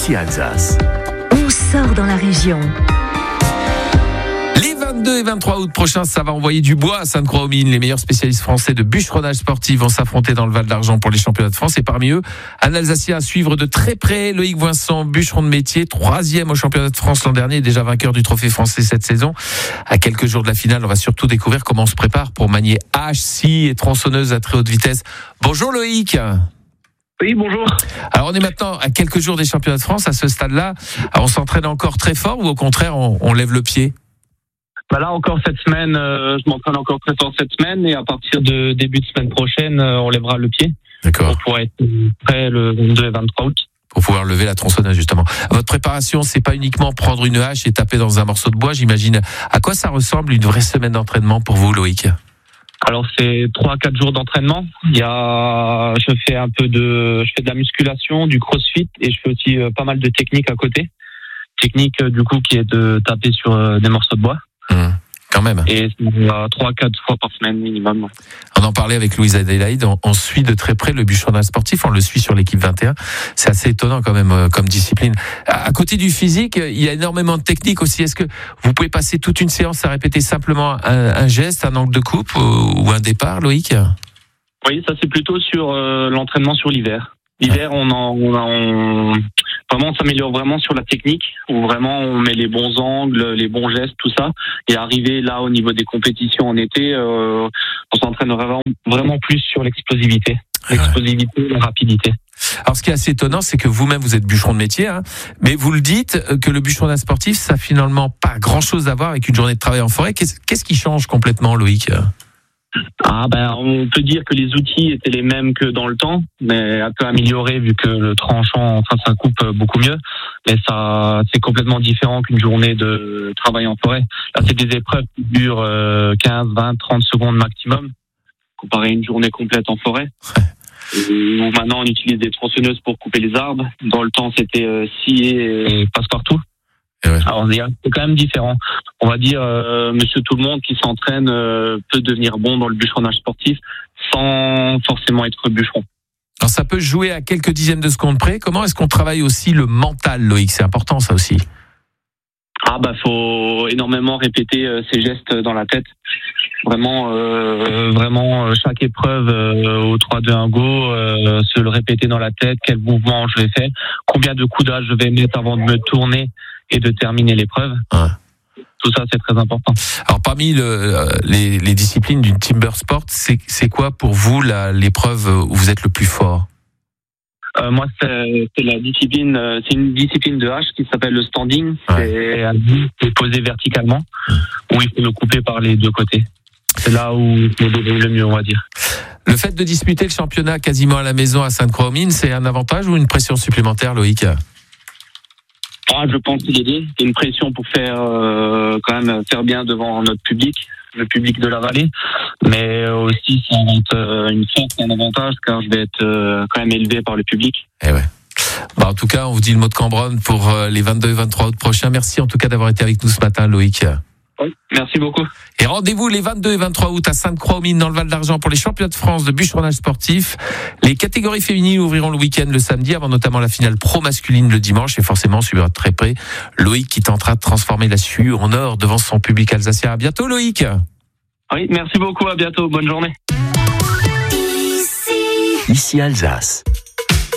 Ici Alsace. On sort dans la région. Les 22 et 23 août prochains, ça va envoyer du bois à Sainte-Croix-aux-Mines. Les meilleurs spécialistes français de bûcheronnage sportif vont s'affronter dans le Val d'Argent pour les championnats de France. Et parmi eux, un Alsacien à suivre de très près, Loïc Voinson, bûcheron de métier, 3e au championnat de France l'an dernier, déjà vainqueur du trophée français cette saison. À quelques jours de la finale, on va surtout découvrir comment on se prépare pour manier hache, scie et tronçonneuse à très haute vitesse. Bonjour Loïc. Oui, bonjour. Alors on est maintenant à quelques jours des championnats de France. À ce stade-là, on s'entraîne encore très fort ou au contraire on lève le pied? Bah là encore cette semaine, je m'entraîne encore très fort cette semaine et à partir de début de semaine prochaine, on lèvera le pied. D'accord. Pour pouvoir être prêt le 22 et 23 août. Pour pouvoir lever la tronçonneuse justement. Votre préparation, c'est pas uniquement prendre une hache et taper dans un morceau de bois, j'imagine. À quoi ça ressemble une vraie semaine d'entraînement pour vous, Loïc? Alors c'est 3-4 jours d'entraînement. Je fais de la musculation, du crossfit et je fais aussi pas mal de techniques à côté. Technique du coup qui est de taper sur des morceaux de bois. Quand même. Et 3-4 fois par semaine minimum. On en parlait avec Louise Adélaïde, on suit de très près le bûcheronnage sportif, on le suit sur l'équipe 21. C'est assez étonnant quand même comme discipline. À côté du physique, il y a énormément de techniques aussi. Est-ce que vous pouvez passer toute une séance à répéter simplement un geste, un angle de coupe ou un départ, Loïc? Oui, ça c'est plutôt sur l'entraînement sur l'hiver. L'hiver, on s'améliore vraiment sur la technique, où vraiment on met les bons angles, les bons gestes, tout ça. Et arrivé là au niveau des compétitions en été, on s'entraînera vraiment plus sur l'explosivité. L'explosivité, la rapidité. Alors ce qui est assez étonnant, c'est que vous-même vous êtes bûcheron de métier, mais vous le dites que le bûcheronnage sportif, ça a finalement pas grand-chose à voir avec une journée de travail en forêt. Qu'est-ce qui change complètement, Loïc? On peut dire que les outils étaient les mêmes que dans le temps, mais un peu améliorés vu que le tranchant, ça coupe beaucoup mieux. Mais ça, c'est complètement différent qu'une journée de travail en forêt. Là, c'est des épreuves qui durent 15, 20, 30 secondes maximum, comparé à une journée complète en forêt. Où maintenant, on utilise des tronçonneuses pour couper les arbres. Dans le temps, c'était scier et passe-partout. Ouais. Alors, c'est quand même différent. On va dire, monsieur tout le monde qui s'entraîne peut devenir bon dans le bûcheronnage sportif sans forcément être bûcheron. Alors ça peut jouer à quelques dixièmes de secondes près. Comment est-ce qu'on travaille aussi le mental, Loïc? C'est important ça aussi. Faut énormément répéter ces gestes dans la tête. Vraiment, chaque épreuve au 3-2-1 go, se le répéter dans la tête, quel mouvement je vais faire, combien de coups d'âge je vais mettre avant de me tourner et de terminer l'épreuve. Ouais. Tout ça, c'est très important. Alors parmi les disciplines du timber sport, c'est quoi pour vous l'épreuve où vous êtes le plus fort? Moi, c'est une discipline de hache qui s'appelle le standing. Ouais. C'est posé verticalement, où il faut le couper par les deux côtés. C'est là où je me débrouille le mieux, on va dire. Le fait de disputer le championnat quasiment à la maison à Sainte-Croix-aux-Mines, c'est un avantage ou une pression supplémentaire, Loïc? Je pense qu'il est une pression pour quand même faire bien devant notre public, le public de la vallée, mais aussi ça va être une force et un avantage car je vais être quand même élevé par le public. Eh ouais. En tout cas, on vous dit le mot de Cambronne pour les 22 et 23 août prochains. Merci en tout cas d'avoir été avec nous ce matin, Loïc. Oui, merci beaucoup. Et rendez-vous les 22 et 23 août à Sainte-Croix-aux-Mines dans le Val d'Argent pour les championnats de France de bûcheronnage sportif. Les catégories féminines ouvriront le week-end le samedi avant notamment la finale pro masculine le dimanche et forcément suivra de très près Loïc qui tentera de transformer la SUU en or devant son public alsacien. À bientôt Loïc. Oui, merci beaucoup, à bientôt, bonne journée. Ici Alsace.